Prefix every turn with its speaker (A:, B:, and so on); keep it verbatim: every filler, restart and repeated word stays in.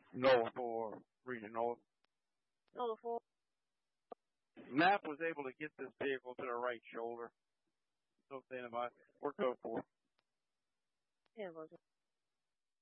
A: North or Region North.
B: North four.
A: Knapp was able to get this vehicle to the right shoulder. So standing by. We're code four.
B: Yeah, was it?